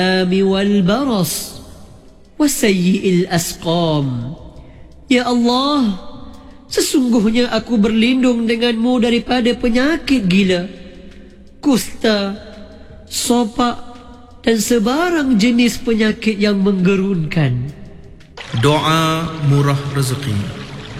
والبرص وسيء الأسقام. Ya Allah, sesungguhnya aku berlindung denganmu daripada penyakit gila, kusta, sopak dan sebarang jenis penyakit yang menggerunkan. Doa murah rezeki.